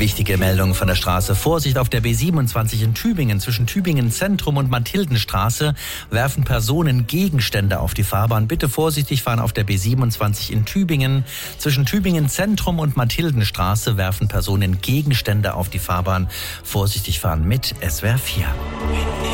Wichtige Meldung von der Straße. Vorsicht auf der B27 in Tübingen. Zwischen Tübingen Zentrum und Mathildenstraße werfen Personen Gegenstände auf die Fahrbahn. Bitte vorsichtig fahren auf der B27 in Tübingen. Zwischen Tübingen Zentrum und Mathildenstraße werfen Personen Gegenstände auf die Fahrbahn. Vorsichtig fahren mit SWR 4.